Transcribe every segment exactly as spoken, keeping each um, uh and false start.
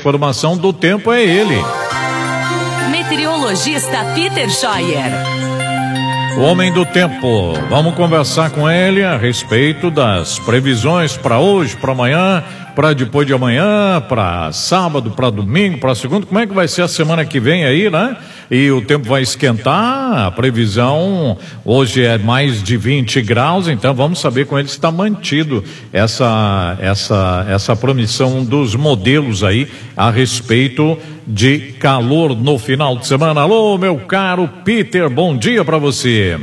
informação do tempo é ele. Meteorologista Peter Scheuer. O homem do tempo. Vamos conversar com ele a respeito das previsões para hoje, para amanhã, para depois de amanhã, para sábado, para domingo, para segunda. Como é que vai ser a semana que vem aí, né? E o tempo vai esquentar. A previsão hoje é mais de vinte graus, então vamos saber com ele se está mantido essa, essa, essa promissão dos modelos aí a respeito de calor no final de semana. Alô, meu caro Peter, bom dia para você.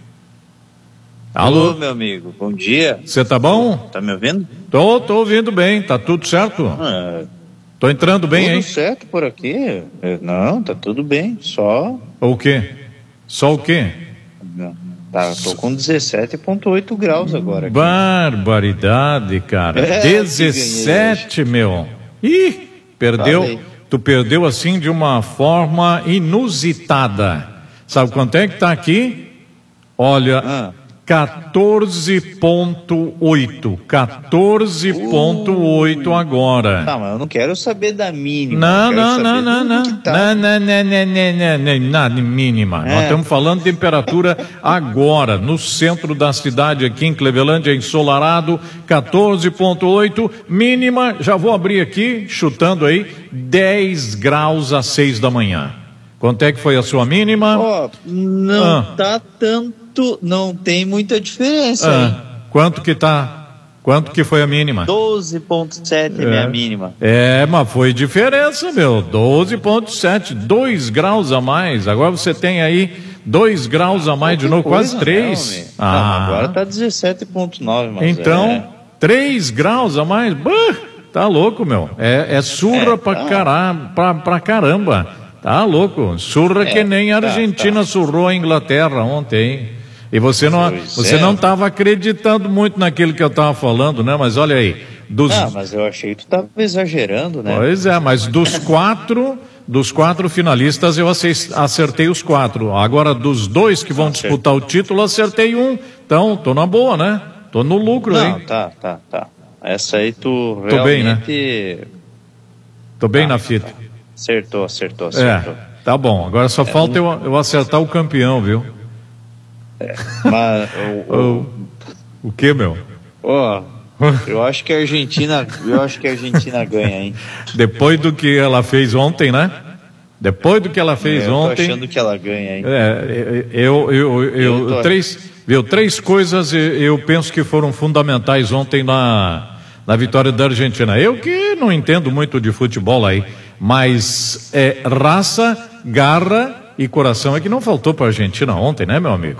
Alô, Alô, meu amigo, bom dia. Você tá bom? Tá me ouvindo? Tô, tô ouvindo bem, tá tudo certo? Ah, tô entrando bem, tudo hein? Tudo certo por aqui. Não, tá tudo bem, só... O quê? Só o quê? Não, tá, tô com dezessete vírgula oito graus agora. Aqui. Barbaridade, cara. É, dezessete, meu. Ih, perdeu. Falei. Tu perdeu assim de uma forma inusitada. Sabe quanto é que tá aqui? Olha... Ah. quatorze ponto oito. quatorze ponto oito uh, agora. Não, mas eu não quero saber da mínima. Não, não, não, não, não. Tá. Não, não, não, não, não, não, não, nada mínima. É. Nós estamos falando de temperatura agora, no centro da cidade, aqui em Clevelândia, ensolarado, quatorze ponto oito. Mínima, já vou abrir aqui, chutando aí, dez graus às seis da manhã. Quanto é que foi a sua mínima? Ó, oh, não ah. tá tanto. Não tem muita diferença. Ah, quanto que tá? Quanto que foi a mínima? doze ponto sete é minha mínima. É, mas foi diferença, meu. doze ponto sete, dois graus a mais. Agora você tem aí dois graus a mais de novo, quase três. Ah, não, agora tá dezessete vírgula nove, mas então, é... três graus a mais. Bah, tá louco, meu. É, é surra é, pra, tá. caramba, pra, pra caramba. Tá louco. Surra é, que nem a Argentina tá, tá. surrou a Inglaterra ontem. E você não você é. não estava acreditando muito naquilo que eu estava falando, né? Mas olha aí. Dos... Ah, mas eu achei que tu estava exagerando, né? Pois é, mas dos quatro, dos quatro finalistas eu acertei os quatro. Agora dos dois que vão Acertou. disputar o título, acertei um. Então, tô na boa, né? Tô no lucro não, aí. Não, tá, tá, tá. Essa aí tu tô realmente... bem, né? Tô bem ah, na fita. Tá. Acertou, acertou, acertou. É, tá bom. Agora só é, falta eu, eu acertar o campeão, viu? É, mas o, o, o que, meu? Ó, oh, eu acho que a Argentina, eu acho que a Argentina ganha, hein? Depois do que ela fez ontem, né? Depois do que ela fez eu ontem. Eu tô achando que ela ganha, hein? É, eu, eu, eu, eu tô... três, viu, três coisas eu penso que foram fundamentais ontem na na vitória da Argentina. Eu que não entendo muito de futebol aí, mas é raça, garra e coração é que não faltou para a Argentina ontem, né, meu amigo?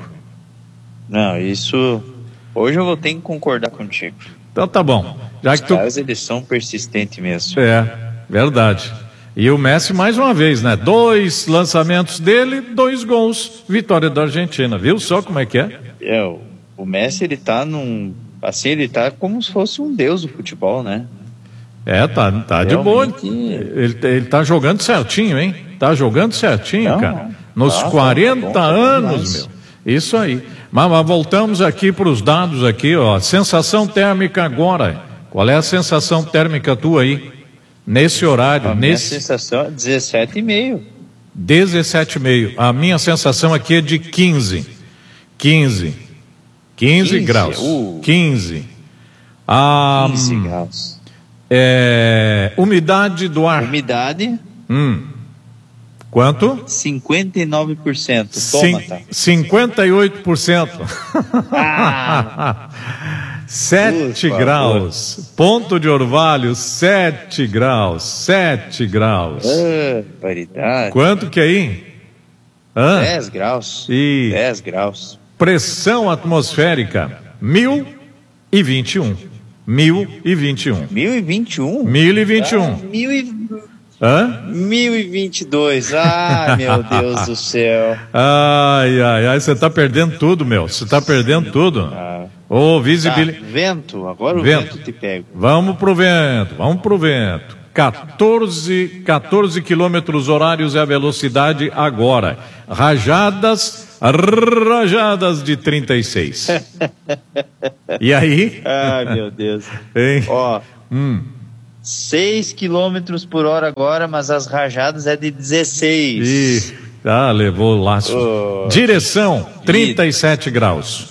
Não, isso... Hoje eu vou ter que concordar contigo. Então tá bom. Já Os que tu... caras, eles são persistentes mesmo. É, verdade. E o Messi mais uma vez, né? Dois lançamentos dele, dois gols. Vitória da Argentina, viu só como é que é? É, o, o Messi, ele tá num... Assim, ele tá como se fosse um deus do futebol, né? É, tá, tá de boa. Ele, ele tá jogando certinho, hein? Tá jogando certinho, não, cara. Nos tá, quarenta tá bom, anos, tá meu. Isso aí. Mas, mas voltamos aqui para os dados aqui, ó. Sensação térmica agora. Qual é a sensação térmica tua aí? Nesse horário, a nesse... minha sensação é dezessete e meio. dezessete e meio. A minha sensação aqui é de quinze. quinze. quinze graus. Uh. quinze. Ah, quinze graus. É... Umidade do ar. Umidade? Hum. Quanto? cinquenta e nove por cento. Toma, Cin- tá. cinquenta e oito por cento. Ah. sete graus. Ponto de orvalho, sete graus. sete graus. Ah, paridade. Quanto que é aí? Hã? dez graus. E dez graus. pressão atmosférica, mil e vinte e um. mil e vinte e um. mil e vinte e um? mil e vinte e um. Ah, mil e... Hã? mil e vinte e dois. Ah, meu Deus do céu. Ai, ai, ai, você está perdendo tudo, meu. Você está perdendo tudo. Ah. Ô, visibilidade. Tá, vento, agora o vento. vento te pega. Vamos pro vento, vamos pro vento. quatorze, quatorze quilômetros horários é a velocidade agora. Rajadas, rajadas de trinta e seis. E aí? Ai, meu Deus. Hein? Ó, hum. seis quilômetros por hora agora, mas as rajadas é de dezesseis. Ih, ah, levou o laço. Oh, Direção, trinta e sete graus.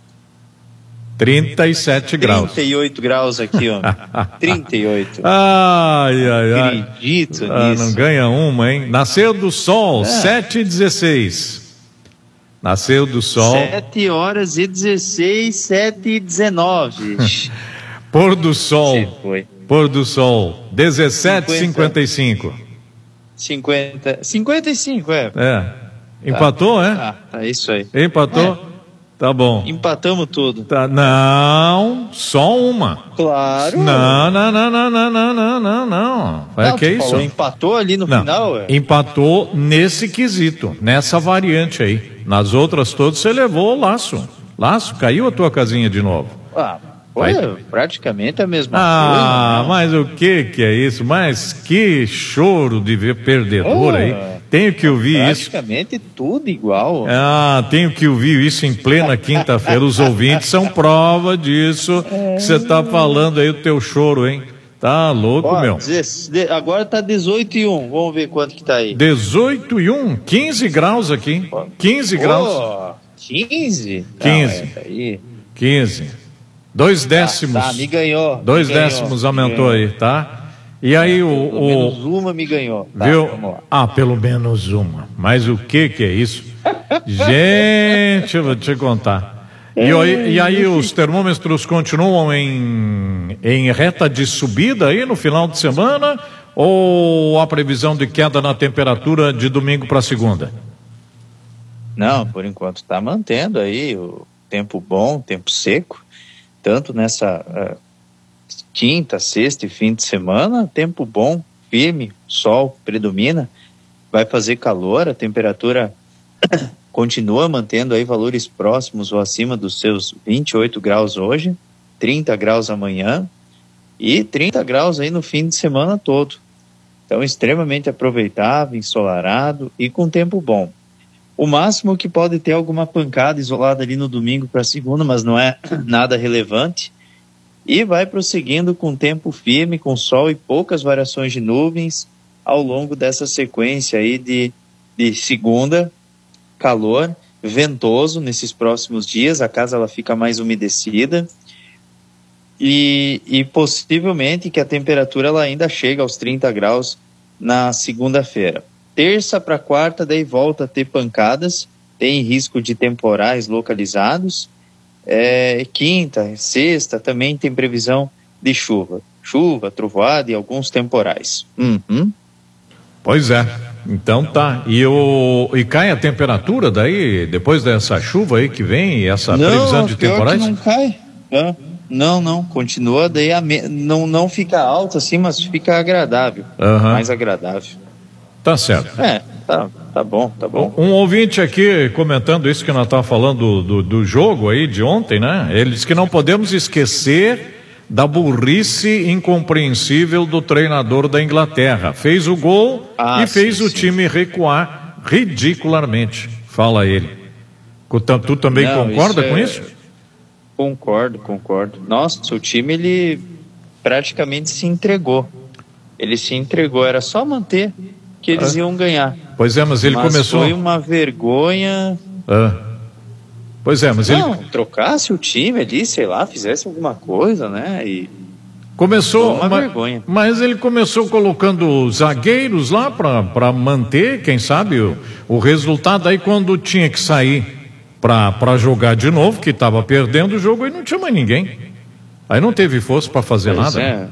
trinta e sete graus. trinta e oito graus aqui, ó. trinta e oito. Ai, ai, ai. Acredito ah, nisso. Não ganha uma, hein? Nasceu do sol, É. sete e dezesseis. Nasceu do sol. sete horas e dezesseis, sete e dezenove. Pôr do sol. Você foi. Pôr do sol, dezessete e cinquenta e cinco. cinquenta, cinquenta e cinco, é. É. Empatou, é? Ah, tá, isso aí. Empatou? Tá bom. Empatamos tudo. Tá, não, só uma. Claro. Não, não, não, não, não, não, não, não, não. É Não, que tu isso? falou, empatou ali no Não, final, é? empatou nesse quesito, nessa variante aí. Nas outras todas você levou o laço. Laço, caiu a tua casinha de novo. Ah, Vai. foi praticamente a mesma Ah, coisa. né? mas o que que é isso? Mas que choro de ver perdedor Oh, aí. Tenho que ouvir isso. Praticamente tudo igual. Ah, tenho que ouvir isso em plena quinta-feira. Os ouvintes são prova disso que você tá falando aí do teu choro, hein? Tá louco, Ó, meu. dezesseis de- agora tá dezoito e um. Vamos ver quanto que tá aí. dezoito e um, quinze graus aqui. quinze graus. Oh, quinze? quinze. Não, é, aí. quinze. Dois décimos. Tá, me ganhou. Dois me ganhou, décimos me aumentou ganhou. aí, tá? E aí o. Pelo o menos uma me ganhou. Tá, viu? vamos lá. Ah, pelo menos uma. Mas o que que é isso? Gente, eu vou te contar. E, aí- e aí os termômetros continuam em, em reta de subida aí no final de semana? Ou a previsão de queda na temperatura de domingo para segunda? Não, por enquanto está mantendo aí o tempo bom, tempo seco, tanto nessa uh, quinta, sexta e fim de semana, tempo bom, firme, sol predomina, vai fazer calor, a temperatura continua mantendo aí valores próximos ou acima dos seus vinte e oito graus hoje, trinta graus amanhã e trinta graus aí no fim de semana todo. Então, extremamente aproveitável, ensolarado e com tempo bom. O máximo que pode ter alguma pancada isolada ali no domingo para segunda, mas não é nada relevante. E vai prosseguindo com tempo firme, com sol e poucas variações de nuvens ao longo dessa sequência aí de, de segunda, calor, ventoso nesses próximos dias, a casa ela fica mais umedecida e, e possivelmente que a temperatura ela ainda chega aos trinta graus na segunda-feira. Terça para quarta, daí volta a ter pancadas, tem risco de temporais localizados. É, quinta, sexta, também tem previsão de chuva. Chuva, trovoada e alguns temporais. Uhum. Pois é, então tá. E, o, e cai a temperatura daí, depois dessa chuva aí que vem, e essa Não, previsão de pior temporais? que não cai. Não, não, não. Continua daí, a me... não, não fica alto assim, mas fica agradável. Aham. Mais agradável. Tá certo. É, tá, tá bom, tá bom. Um ouvinte aqui comentando isso que nós estávamos falando do, do, do jogo aí de ontem, né? Ele disse que não podemos esquecer da burrice incompreensível do treinador da Inglaterra. Fez o gol Ah, e fez sim, o sim. time recuar ridicularmente. Fala ele. Tu, tu também Não, concorda isso com é- isso? Concordo, concordo. Nossa, o time ele praticamente se entregou. Ele se entregou, era só manter que eles Ah. iam ganhar. Pois é, mas ele Mas começou. foi uma vergonha. Ah. Pois é, mas Não, ele trocasse o time ali, sei lá, fizesse alguma coisa, né? E começou. Foi uma ma- vergonha. Mas ele começou colocando zagueiros lá para manter, quem sabe, o, o resultado. Aí quando tinha que sair para jogar de novo, que estava perdendo o jogo, aí não tinha mais ninguém. Aí não teve força para fazer pois nada. é.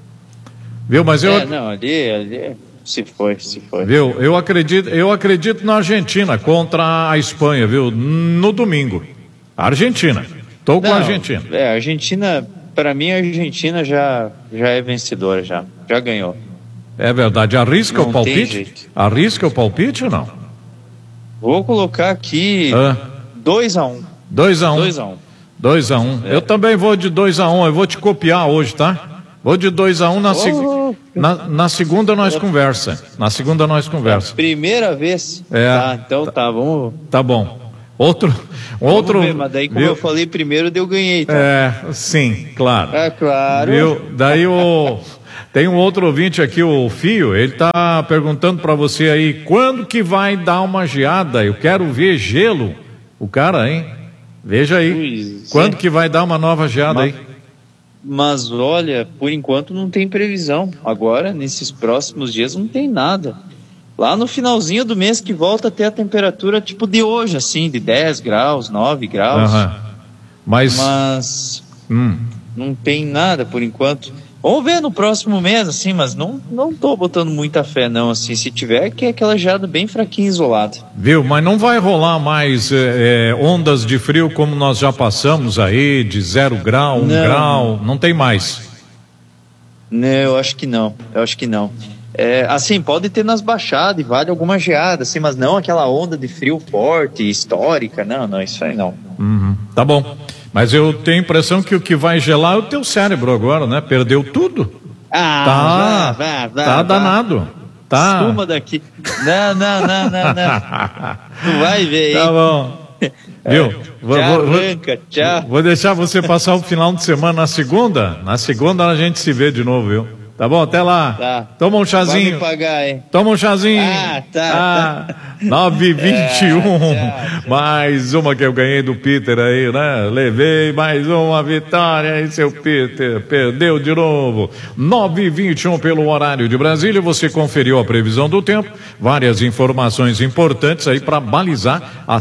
Viu? Mas eu, É, não, ali, ali se foi, se foi. viu? Eu acredito, eu acredito na Argentina contra a Espanha, viu? No domingo. Argentina. Tô com a Não, Argentina. É, a Argentina, para mim a Argentina já já é vencedora já, já ganhou. É verdade. Arrisca Não o tem palpite? jeito. Arrisca o palpite ou não? Vou colocar aqui Ah, dois a um. dois a um. dois a um. dois a um. Eu também vou de dois a um. Eu vou te copiar hoje, tá? Vou de dois a um na, seg- Oh. na, na segunda nós conversa. Na segunda nós conversa. Primeira vez? É. Tá, então tá, vamos. Tá bom. Outro, outro. vamos ver, mas daí como viu? eu falei primeiro, eu ganhei, tá? É, sim, claro. É claro. Viu? Daí o Tem um outro ouvinte aqui, o Fio, ele tá perguntando para você aí, quando que vai dar uma geada? Eu quero ver gelo. O cara, hein? Veja aí. Pois quando é. que vai dar uma nova geada mas, aí? Mas olha, por enquanto não tem previsão. Agora, nesses próximos dias, não tem nada. Lá no finalzinho do mês que volta a ter a temperatura tipo de hoje, assim, de dez graus, nove graus. Uhum. Mas, mas hum. não tem nada por enquanto. Vamos ver no próximo mês, assim, mas não, não tô botando muita fé, não, assim, se tiver, que é aquela geada bem fraquinha, isolada. Viu, mas não vai rolar mais é, ondas de frio como nós já passamos aí, de zero grau, um não. grau, não tem mais. Não, eu acho que não, eu acho que não. É, assim, pode ter nas baixadas e vale alguma geada, assim, mas não aquela onda de frio forte, histórica, não, não, isso aí não. Uhum, tá bom. Mas eu tenho a impressão que o que vai gelar é o teu cérebro agora, né? Perdeu tudo. Ah, tá, vá, vá, vá, tá vá. danado. Tá. Suma daqui. Não, não, não, não, não. Tu vai ver aí. Tá bom. Viu? Vou, tchau, vou, Branca, tchau. Vou deixar você passar o final de semana na segunda. Na segunda a gente se vê de novo, viu? Tá bom? Até lá. Tá. Toma um chazinho. Vai me pagar, hein? Toma um chazinho. Ah, tá. Ah, tá. nove e vinte e um. É, tchau, tchau. Mais uma que eu ganhei do Peter aí, né? Levei mais uma vitória aí, seu Peter. Perdeu de novo. nove e vinte e um pelo horário de Brasília. Você conferiu a previsão do tempo. Várias informações importantes aí para balizar a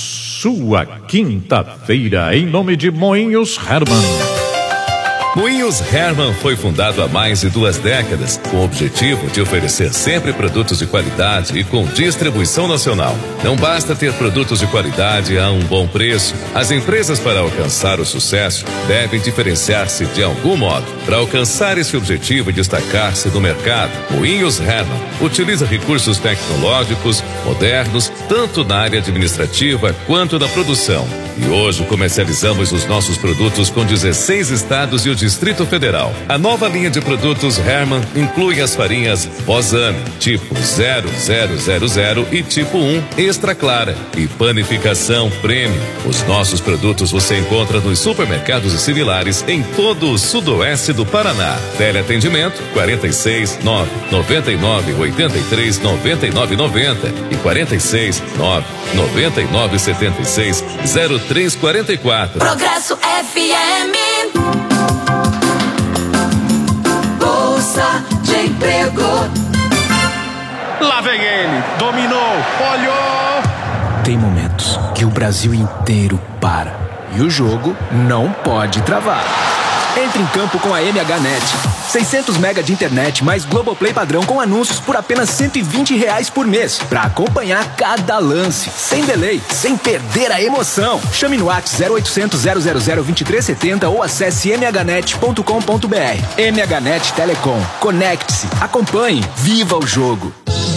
sua quinta-feira. Em nome de Moinhos Herman. Moinhos Herman foi fundado há mais de duas décadas, com o objetivo de oferecer sempre produtos de qualidade e com distribuição nacional. Não basta ter produtos de qualidade a um bom preço. As empresas, para alcançar o sucesso, devem diferenciar-se de algum modo. Para alcançar esse objetivo e destacar-se no mercado, Moinhos Herman utiliza recursos tecnológicos modernos, tanto na área administrativa quanto na produção. E hoje comercializamos os nossos produtos com dezesseis estados e o Distrito Federal. A nova linha de produtos Herman inclui as farinhas Bozano, tipo zero zero zero zero e tipo um Extra Clara e panificação Premium. Os nossos produtos você encontra nos supermercados e similares em todo o sudoeste do Paraná. Teleatendimento quarenta e seis, nove noventa e nove, oitenta e três, noventa e nove, noventa e quarenta e seis, nove noventa e nove, setenta e seis, zero três quarenta e quatro. Progresso F M. Bolsa de emprego. Lá vem ele, dominou, olhou. Tem momentos que o Brasil inteiro para e o jogo não pode travar. Entre em campo com a M H Net. seiscentos mega de internet mais Globoplay padrão com anúncios por apenas cento e vinte reais por mês. Pra acompanhar cada lance, sem delay, sem perder a emoção. Chame no WhatsApp zero oitocentos, zero zero zero, vinte e três setenta ou acesse m h net ponto com ponto b r. M H Net Telecom. Conecte-se, acompanhe, viva o jogo.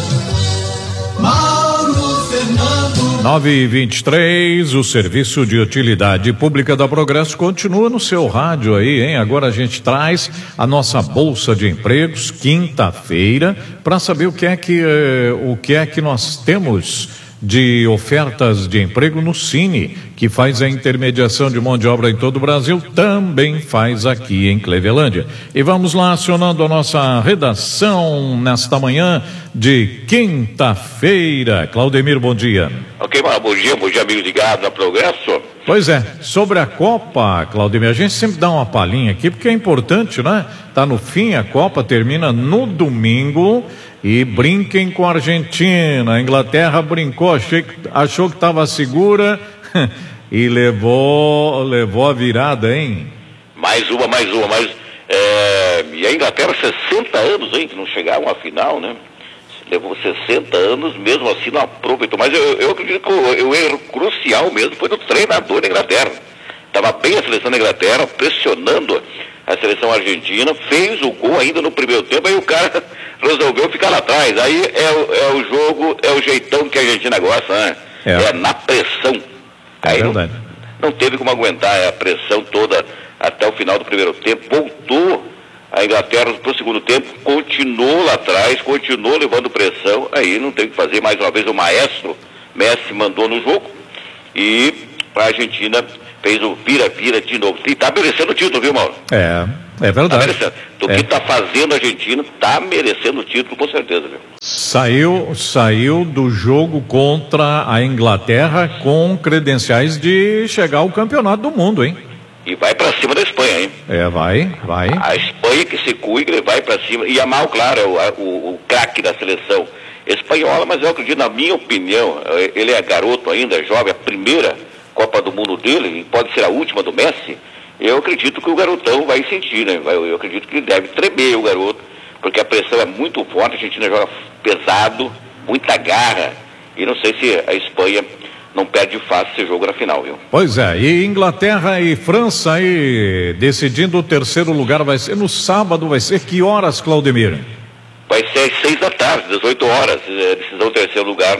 nove e vinte e três, o serviço de utilidade pública da Progresso continua no seu rádio aí, hein? Agora a gente traz a nossa bolsa de empregos, quinta-feira, para saber o que é que eh, o que é que nós temos de ofertas de emprego no Cine, que faz a intermediação de mão de obra em todo o Brasil, também faz aqui em Clevelândia. E vamos lá acionando a nossa redação nesta manhã de quinta-feira. Claudemir, bom dia. Ok, mano, bom dia, bom dia, amigos ligados na Progresso. Pois é, sobre a Copa, Claudemir, a gente sempre dá uma palhinha aqui, porque é importante, né? Tá no fim, a Copa termina no domingo. E brinquem com a Argentina. A Inglaterra brincou, achei, achou que estava segura e levou, levou a virada, hein? Mais uma, mais uma, mas é, e a Inglaterra, sessenta anos, hein, que não chegaram à final, né? Levou sessenta anos, mesmo assim não aproveitou. Mas eu, eu acredito que o, o erro crucial mesmo foi do treinador da Inglaterra. Estava bem a seleção da Inglaterra, pressionando a seleção argentina, fez o gol ainda no primeiro tempo, aí o cara resolveu ficar lá atrás. Aí é o, é o jogo, é o jeitão que a Argentina gosta, né? É, é na pressão. É aí verdade. Não, não teve como aguentar a pressão toda até o final do primeiro tempo. Voltou a Inglaterra para o segundo tempo, continuou lá atrás, continuou levando pressão. Aí não tem o que fazer. Mais uma vez o maestro Messi mandou no jogo e a Argentina fez o vira-vira de novo. E tá merecendo o título, viu, Mauro? É, É verdade. Tá do é. que está fazendo a Argentina, está merecendo o título, com certeza, viu? Saiu, saiu do jogo contra a Inglaterra com credenciais de chegar ao campeonato do mundo, hein? E vai para cima da Espanha, hein? É, vai, vai. A Espanha que se cuida, vai para cima. E Yamal, claro, é o, o, o craque da seleção espanhola, mas eu acredito, na minha opinião, ele é garoto ainda, é jovem, a primeira Copa do Mundo dele, e pode ser a última do Messi. Eu acredito que o garotão vai sentir, né? Vai, eu acredito que ele deve tremer, o garoto, porque a pressão é muito forte, a Argentina joga pesado, muita garra, e não sei se a Espanha não perde fácil esse jogo na final, viu? Pois é, e Inglaterra e França aí decidindo o terceiro lugar, vai ser no sábado, vai ser que horas, Claudemir? Vai ser às seis da tarde, dezoito horas, é, decisão do terceiro lugar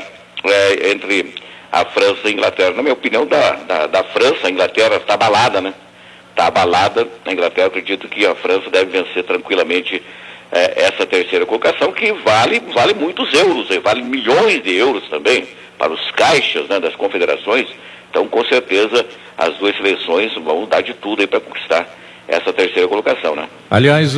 é, entre a França e a Inglaterra. Na minha opinião, da, da, da França, a Inglaterra está abalada, né? Está abalada, na Inglaterra, eu acredito que a França deve vencer tranquilamente é, essa terceira colocação, que vale, vale muitos euros, vale milhões de euros também, para os caixas, né, das confederações. Então, com certeza, as duas seleções vão dar de tudo aí para conquistar essa terceira colocação, né? Aliás,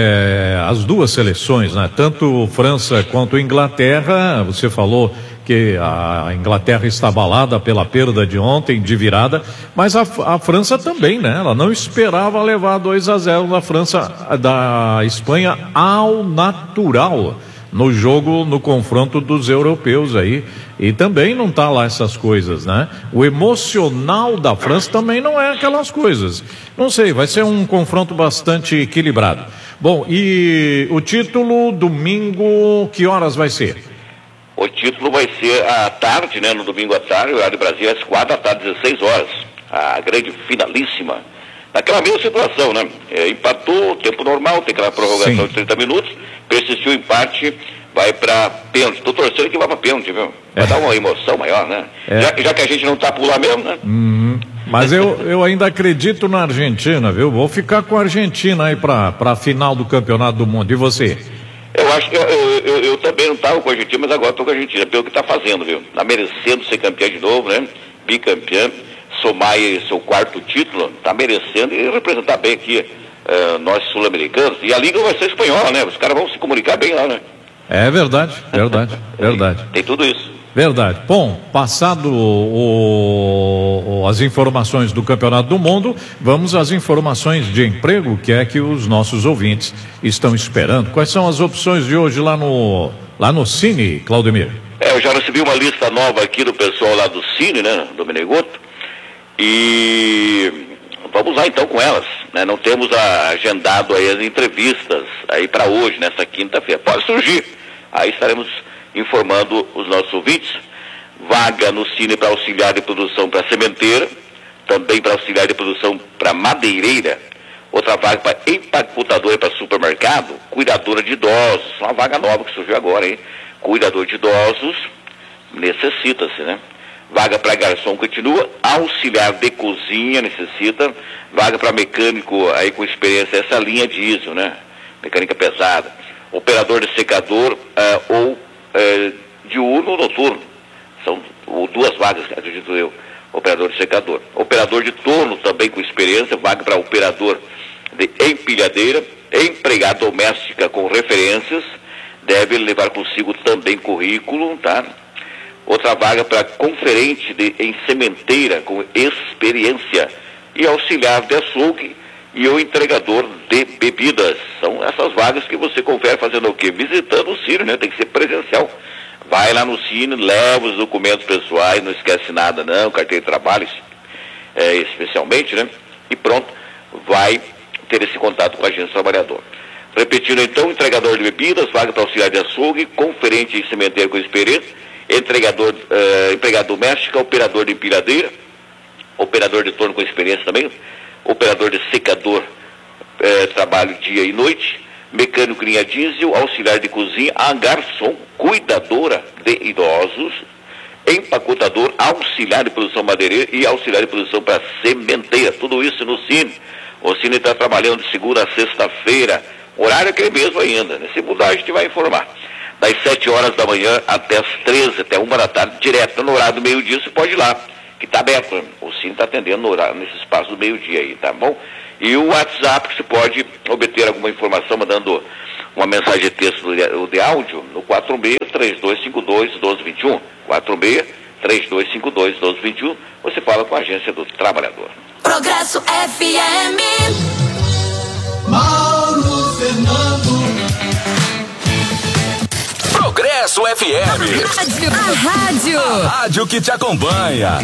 é, as duas seleções, né? Tanto França quanto Inglaterra, você falou que a Inglaterra está abalada pela perda de ontem, de virada, mas a, a França também, né? Ela não esperava levar dois a zero da França, da Espanha ao natural, no jogo, no confronto dos europeus aí, e também não tá lá essas coisas, né? O emocional da França também não é aquelas coisas. Não sei, vai ser um confronto bastante equilibrado. Bom, e o título, domingo, que horas vai ser? O título vai ser à tarde, né? No domingo à tarde, horário de Brasília, às quatro da tarde, dezesseis horas. A grande finalíssima. Naquela mesma situação, né? É, empatou, tempo normal, tem aquela prorrogação Sim. de trinta minutos, persistiu o empate, vai para pênalti. Tô torcendo que vai para pênalti, viu? Vai é. dar uma emoção maior, né? É. Já, já que a gente não tá por lá mesmo, né? Uhum. Mas eu, eu ainda acredito na Argentina, viu? Vou ficar com a Argentina aí para a final do Campeonato do Mundo. E você? Eu acho que eu, eu, eu, eu também não estava com a Argentina, mas agora estou com a Argentina, pelo que está fazendo, viu? Está merecendo ser campeã de novo, né? Bicampeã. Somar aí seu quarto título, está merecendo e representar bem aqui uh, nós sul-americanos. E a liga vai ser espanhola, né? Os caras vão se comunicar bem lá, né? É verdade, verdade, verdade. Tem tudo isso. Verdade. Bom, passado o, o, as informações do Campeonato do Mundo, vamos às informações de emprego, que é que os nossos ouvintes estão esperando. Quais são as opções de hoje lá no, lá no Cine, Claudemir? É, eu já recebi uma lista nova aqui do pessoal lá do Cine, né? Do Menegoto. E vamos lá então com elas, né? Não temos a, agendado aí as entrevistas aí para hoje, nessa quinta-feira. Pode surgir, aí estaremos informando os nossos ouvintes. Vaga no Cine para auxiliar de produção para sementeira, também para auxiliar de produção para madeireira, outra vaga para empacotadora para supermercado, cuidadora de idosos, uma vaga nova que surgiu agora, hein? Cuidador de idosos, necessita-se, né? Vaga para garçom continua, auxiliar de cozinha necessita, vaga para mecânico aí com experiência, essa linha diesel, né? Mecânica pesada. Operador de secador uh, ou uh, diurno ou noturno. São ou duas vagas, acredito eu. Operador de secador. Operador de torno também com experiência, vaga para operador de empilhadeira, empregada doméstica com referências, deve levar consigo também currículo, tá? Outra vaga para conferente de, em sementeira com experiência e auxiliar de açougue e o entregador de bebidas. São essas vagas que você confere fazendo o quê? Visitando o Cine, né? Tem que ser presencial. Vai lá no Cine, leva os documentos pessoais, não esquece nada não, carteira de trabalho, é, especialmente, né? E pronto, vai ter esse contato com a agência trabalhador. Repetindo então, entregador de bebidas, vaga para auxiliar de açougue, conferente em sementeira com experiência, entregador, uh, empregado doméstico, operador de empilhadeira, operador de torno com experiência também, operador de secador, uh, trabalho dia e noite, mecânico linha diesel, auxiliar de cozinha, a garçom, cuidadora de idosos, empacotador, auxiliar de produção madeireira e auxiliar de produção para sementeira, tudo isso no Cine. O Cine está trabalhando de segunda a sexta-feira, horário é aquele mesmo ainda, né? Se mudar a gente vai informar. Das sete horas da manhã até as treze, até uma da tarde, direto no horário do meio-dia, você pode ir lá, que está aberto, né? O Cine está atendendo no horário, nesse espaço do meio-dia aí, tá bom? E o WhatsApp, que você pode obter alguma informação mandando uma mensagem de texto ou de áudio no quatro seis, três dois cinco dois, um dois dois um. quatro seis, três dois cinco dois, um dois dois um. Você fala com a Agência do Trabalhador. Progresso F M. Mauro Fernando. Progresso F M. A rádio. A rádio que te acompanha.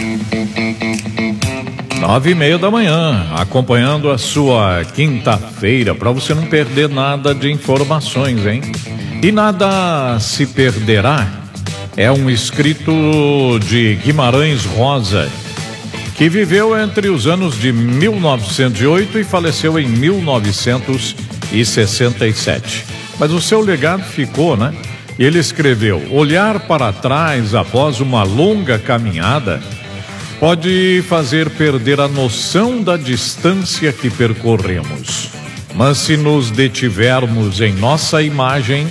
Nove e meia da manhã, acompanhando a sua quinta-feira, para você não perder nada de informações, hein? E nada se perderá. É um escrito de Guimarães Rosa, que viveu entre os anos de mil novecentos e oito e faleceu em mil novecentos e sessenta e sete. Mas o seu legado ficou, né? Ele escreveu: olhar para trás após uma longa caminhada pode fazer perder a noção da distância que percorremos. Mas se nos detivermos em nossa imagem,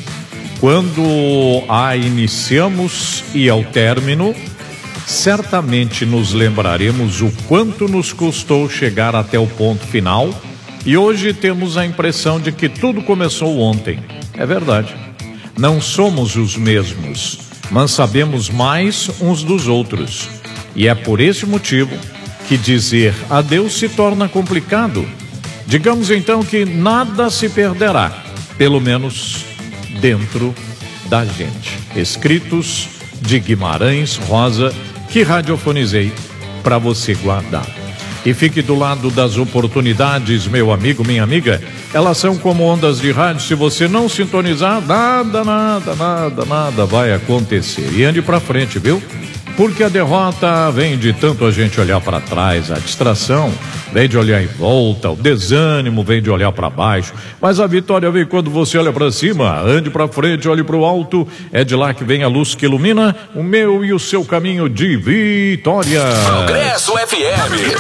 quando a iniciamos e ao término, certamente nos lembraremos o quanto nos custou chegar até o ponto final, e hoje temos a impressão de que tudo começou ontem. É verdade. Não somos os mesmos, mas sabemos mais uns dos outros. E é por esse motivo que dizer adeus se torna complicado. Digamos então que nada se perderá, pelo menos dentro da gente. Escritos de Guimarães Rosa, que radiofonizei para você guardar. E fique do lado das oportunidades, meu amigo, minha amiga. Elas são como ondas de rádio. Se você não sintonizar, nada, nada, nada, nada vai acontecer. E ande para frente, viu? Porque a derrota vem de tanto a gente olhar para trás, a distração vem de olhar em volta, o desânimo vem de olhar para baixo, mas a vitória vem quando você olha para cima. Ande para frente, olhe para o alto, é de lá que vem a luz que ilumina o meu e o seu caminho de vitória. Progresso F M.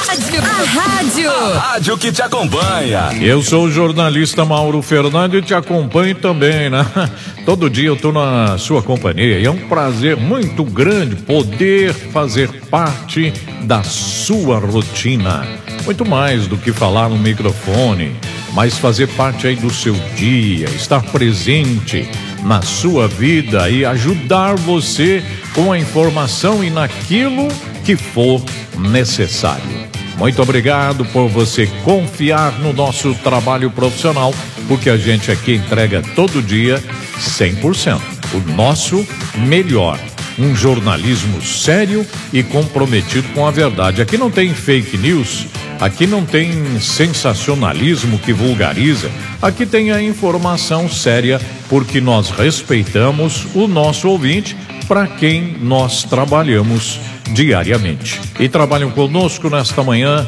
A rádio. A rádio que te acompanha. Eu sou o jornalista Mauro Fernando e te acompanho também, né? Todo dia eu tô na sua companhia e é um prazer muito grande poder fazer parte da sua rotina. Muito mais do que falar no microfone, mas fazer parte aí do seu dia, estar presente na sua vida e ajudar você com a informação e naquilo que for necessário. Muito obrigado por você confiar no nosso trabalho profissional, porque a gente aqui entrega todo dia cem por cento, o nosso melhor. Um jornalismo sério e comprometido com a verdade. Aqui não tem fake news, aqui não tem sensacionalismo que vulgariza, aqui tem a informação séria, porque nós respeitamos o nosso ouvinte, para quem nós trabalhamos diariamente. E trabalham conosco nesta manhã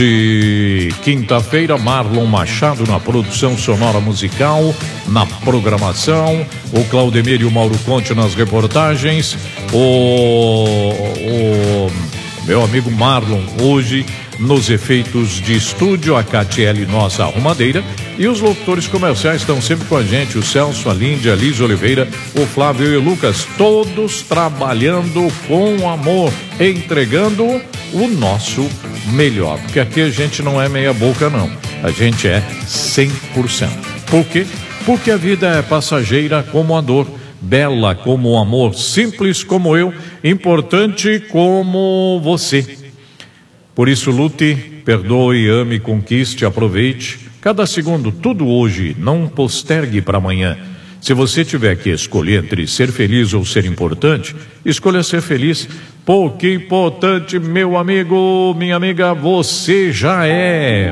de quinta-feira, Marlon Machado na produção sonora musical, na programação, o Claudemir e o Mauro Conte nas reportagens, o, o meu amigo Marlon hoje nos efeitos de estúdio, a Catiele, nossa arrumadeira, e os locutores comerciais estão sempre com a gente, o Celso, a Líndia, a Liz Oliveira, o Flávio e o Lucas, todos trabalhando com amor, entregando o nosso melhor, porque aqui a gente não é meia boca não, a gente é cem por cento. Por quê? Porque a vida é passageira como a dor, bela como o amor, simples como eu, importante como você. Por isso lute, perdoe, ame, conquiste, aproveite cada segundo, tudo hoje, não postergue para amanhã. Se você tiver que escolher entre ser feliz ou ser importante, escolha ser feliz, porque importante, meu amigo, minha amiga, você já é.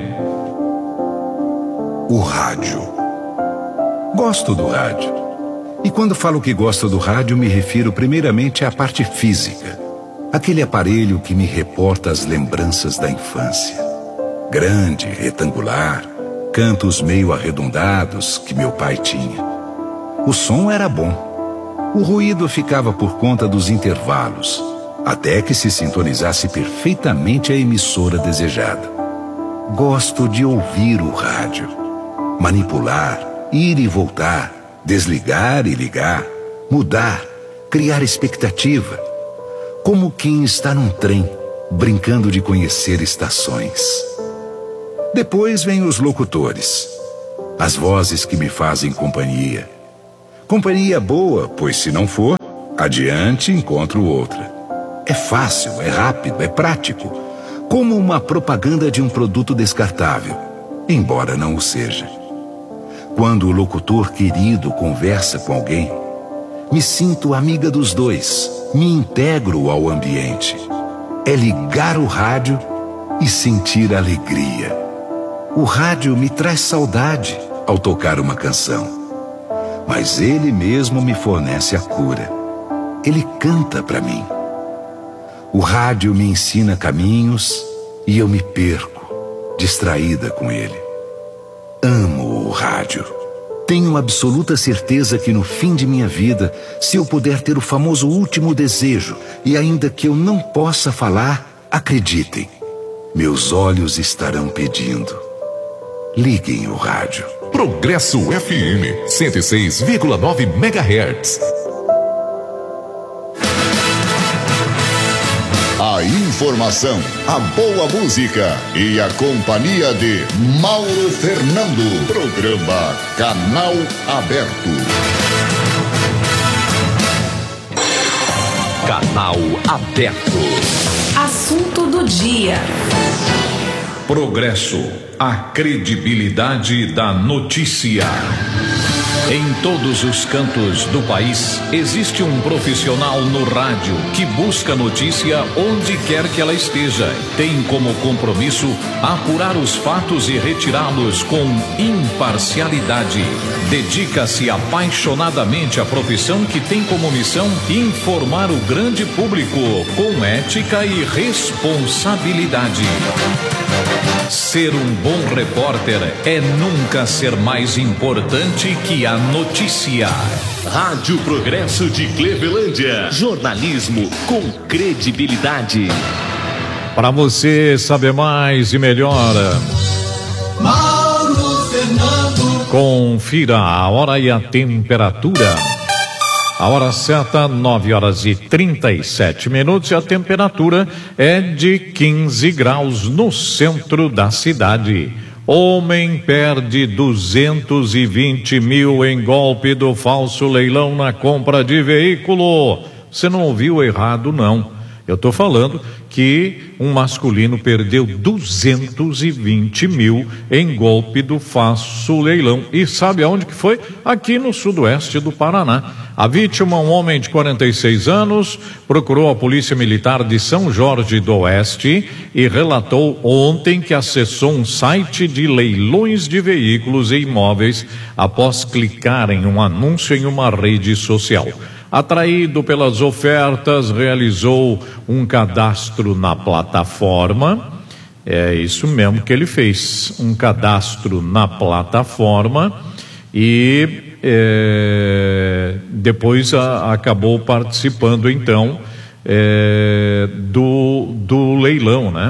O rádio. Gosto do rádio. E quando falo que gosto do rádio, me refiro primeiramente à parte física. Aquele aparelho que me reporta as lembranças da infância. Grande, retangular, cantos meio arredondados que meu pai tinha. O som era bom. O ruído ficava por conta dos intervalos, até que se sintonizasse perfeitamente a emissora desejada. Gosto de ouvir o rádio. Manipular, ir e voltar, desligar e ligar, mudar, criar expectativa. Como quem está num trem, brincando de conhecer estações. Depois vêm os locutores, as vozes que me fazem companhia. Companhia boa, pois se não for, adiante encontro outra. É fácil, é rápido, é prático, como uma propaganda de um produto descartável, embora não o seja. Quando o locutor querido conversa com alguém, me sinto amiga dos dois, me integro ao ambiente. É ligar o rádio e sentir alegria. O rádio me traz saudade ao tocar uma canção, mas ele mesmo me fornece a cura. Ele canta para mim. O rádio me ensina caminhos e eu me perco, distraída com ele. Amo o rádio. Tenho absoluta certeza que no fim de minha vida, se eu puder ter o famoso último desejo, e ainda que eu não possa falar, acreditem, meus olhos estarão pedindo. Liguem o rádio. Progresso F M, cento e seis vírgula nove megahertz. A informação, a boa música e a companhia de Mauro Fernando. Programa Canal Aberto. Canal Aberto. Assunto do dia. Progresso, a credibilidade da notícia. Em todos os cantos do país, existe um profissional no rádio que busca notícia onde quer que ela esteja. Tem como compromisso apurar os fatos e retirá-los com imparcialidade. Dedica-se apaixonadamente à profissão que tem como missão informar o grande público com ética e responsabilidade. Ser um bom repórter é nunca ser mais importante que a notícia. Rádio Progresso de Clevelândia. Jornalismo com credibilidade. Para você saber mais e melhor, Mauro Fernando. Confira a hora e a temperatura. A hora certa, nove horas e trinta e sete minutos, e a temperatura é de quinze graus no centro da cidade. Homem perde duzentos e vinte mil em golpe do falso leilão na compra de veículo. Você não ouviu errado, não. Eu estou falando que um masculino perdeu duzentos e vinte mil em golpe do falso leilão. E sabe aonde que foi? Aqui no sudoeste do Paraná. A vítima, um homem de quarenta e seis anos, procurou a Polícia Militar de São Jorge do Oeste e relatou ontem que acessou um site de leilões de veículos e imóveis após clicar em um anúncio em uma rede social. Atraído pelas ofertas, realizou um cadastro na plataforma. É isso mesmo que ele fez, um cadastro na plataforma e é, depois a, acabou participando então é, do, do leilão, né?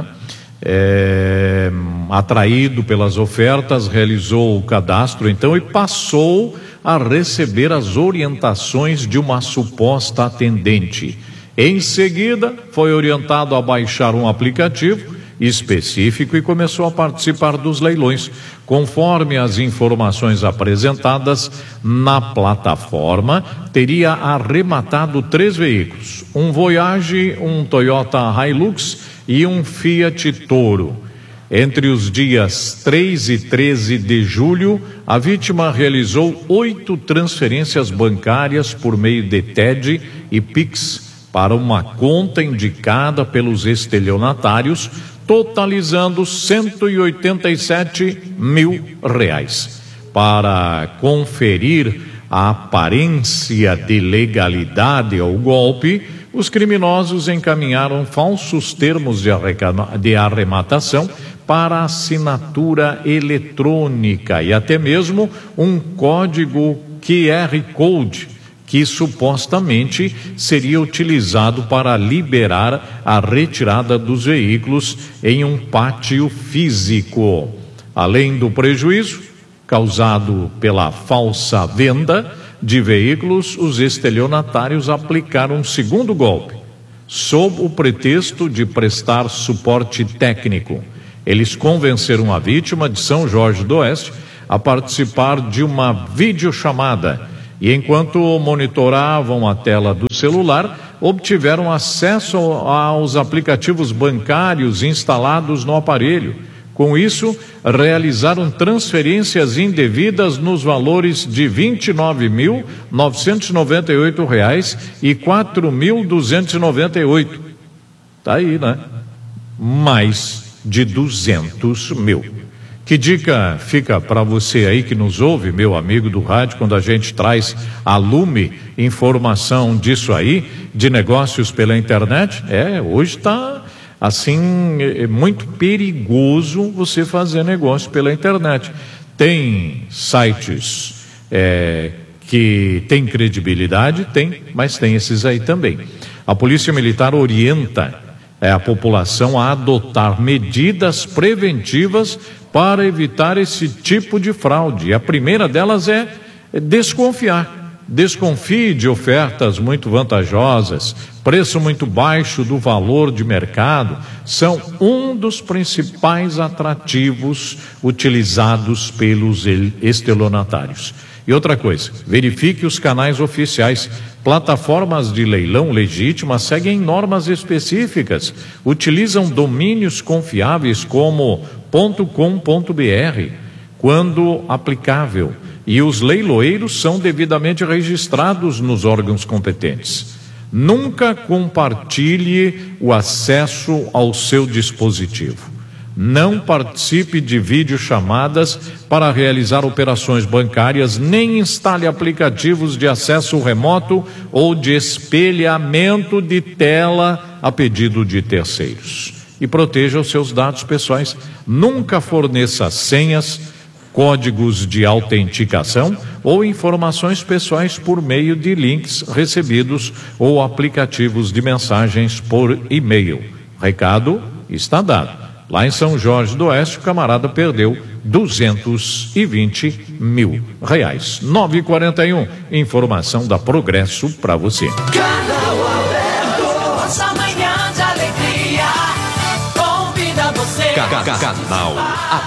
É, atraído pelas ofertas, realizou o cadastro então e passou a receber as orientações de uma suposta atendente. Em seguida, foi orientado a baixar um aplicativo específico e começou a participar dos leilões. Conforme as informações apresentadas na plataforma, teria arrematado três veículos: um Voyage, um Toyota Hilux e um Fiat Toro. Entre os dias três e treze de julho, a vítima realizou oito transferências bancárias por meio de T E D e Pix para uma conta indicada pelos estelionatários, totalizando cento e oitenta e sete mil reais. Para conferir a aparência de legalidade ao golpe, os criminosos encaminharam falsos termos de, de arrematação para assinatura eletrônica e até mesmo um código Q R Code que supostamente seria utilizado para liberar a retirada dos veículos em um pátio físico. Além do prejuízo causado pela falsa venda de veículos, os estelionatários aplicaram um segundo golpe, sob o pretexto de prestar suporte técnico. Eles convenceram a vítima de São Jorge do Oeste a participar de uma videochamada e, enquanto monitoravam a tela do celular, obtiveram acesso aos aplicativos bancários instalados no aparelho. Com isso, realizaram transferências indevidas nos valores de vinte e nove mil novecentos e noventa e oito reais e quatro mil duzentos e noventa e oito. Tá aí, né? Mais de duzentos mil. Que dica fica para você aí que nos ouve, meu amigo do rádio, quando a gente traz a lume informação disso aí, de negócios pela internet? É, hoje está assim, é muito perigoso você fazer negócio pela internet. Tem sites é, que tem credibilidade, tem, mas tem esses aí também. A Polícia Militar orienta é, a população a adotar medidas preventivas para evitar esse tipo de fraude. A primeira delas é desconfiar. Desconfie de ofertas muito vantajosas, preço muito baixo do valor de mercado, são um dos principais atrativos utilizados pelos estelionatários. E outra coisa, verifique os canais oficiais. Plataformas de leilão legítimas seguem normas específicas, utilizam domínios confiáveis como .com.br, quando aplicável, e os leiloeiros são devidamente registrados nos órgãos competentes. Nunca compartilhe o acesso ao seu dispositivo. Não participe de videochamadas para realizar operações bancárias, nem instale aplicativos de acesso remoto ou de espelhamento de tela a pedido de terceiros. E proteja os seus dados pessoais. Nunca forneça senhas, códigos de autenticação ou informações pessoais por meio de links recebidos ou aplicativos de mensagens por e-mail. Recado está dado. Lá em São Jorge do Oeste, o camarada perdeu duzentos e vinte mil reais. nove e quarenta e um, informação da Progresso para você. Canal Aberto, nossa manhã de alegria, convida você. Canal